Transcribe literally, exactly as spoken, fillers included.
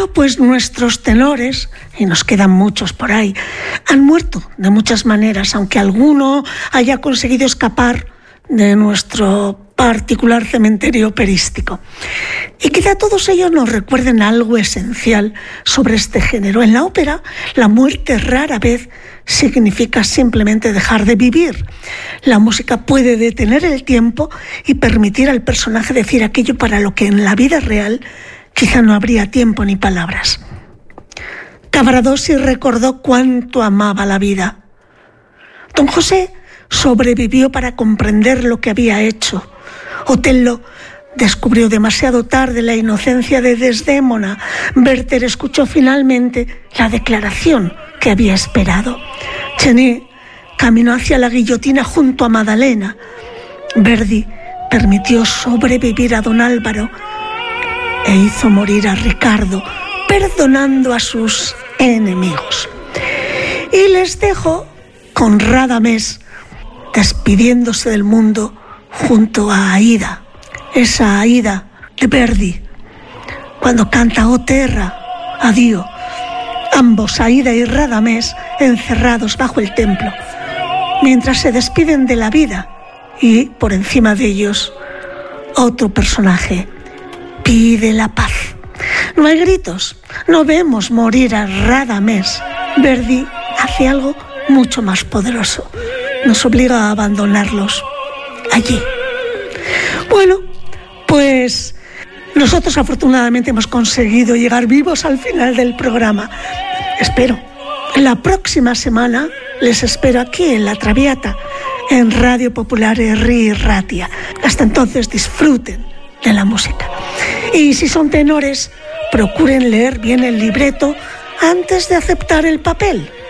Bueno, pues nuestros tenores, y nos quedan muchos por ahí, han muerto de muchas maneras, aunque alguno haya conseguido escapar de nuestro particular cementerio operístico. Y quizá todos ellos nos recuerden algo esencial sobre este género. En la ópera, la muerte rara vez significa simplemente dejar de vivir. La música puede detener el tiempo y permitir al personaje decir aquello para lo que en la vida real quizá no habría tiempo ni palabras. Cavaradossi recordó cuánto amaba la vida. Don José sobrevivió para comprender lo que había hecho. Otello descubrió demasiado tarde la inocencia de Desdémona. Werther escuchó finalmente la declaración que había esperado. Chenet caminó hacia la guillotina junto a Madalena. Verdi permitió sobrevivir a don Álvaro e hizo morir a Ricardo, perdonando a sus enemigos. Y les dejo con Radamés despidiéndose del mundo junto a Aida, esa Aida de Verdi, cuando canta O Terra, adiós. Ambos, Aida y Radamés, encerrados bajo el templo, mientras se despiden de la vida, y por encima de ellos, otro personaje pide la paz. No hay gritos, no vemos morir a Radamés. Verdi hace algo mucho más poderoso. Nos obliga a abandonarlos allí. Bueno, pues nosotros afortunadamente hemos conseguido llegar vivos al final del programa. Espero. La próxima semana les espero aquí en La Traviata, en Radio Popular Herri Ratia. Hasta entonces disfruten de la música. Y si son tenores, procuren leer bien el libreto antes de aceptar el papel.